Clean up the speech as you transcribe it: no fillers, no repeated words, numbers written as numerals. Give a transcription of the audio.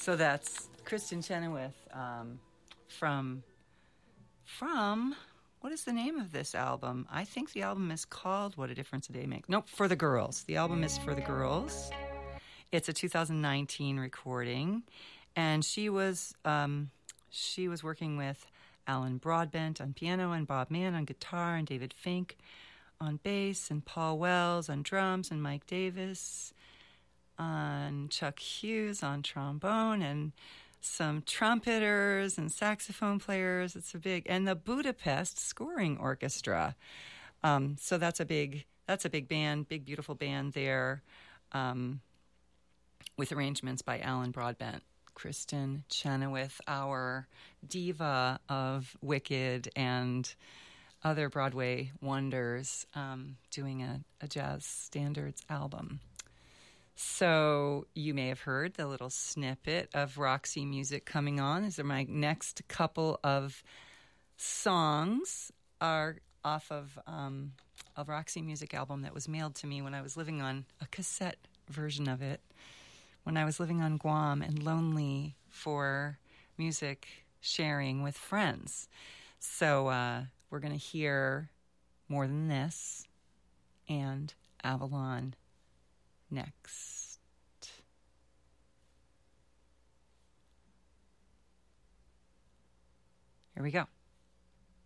So that's Kristen Chenoweth from what is the name of this album? I think the album is called What a Difference a Day Makes. Nope, For the Girls. The album is For the Girls. It's a 2019 recording, and she was working with Alan Broadbent on piano and Bob Mann on guitar and David Fink on bass and Paul Wells on drums and Mike Davis on Chuck Hughes on trombone and some trumpeters and saxophone players. It's a big, and the Budapest Scoring Orchestra. So that's a big band, big beautiful band there, with arrangements by Alan Broadbent. Kristen Chenoweth, our diva of Wicked and other Broadway wonders, doing a jazz standards album. So you may have heard the little snippet of Roxy music coming on. These are my next couple of songs are off of a Roxy music album that was mailed to me when I was living on a cassette version of it, when I was living on Guam and lonely for music sharing with friends. So we're going to hear More Than This and Avalon next. Here we go.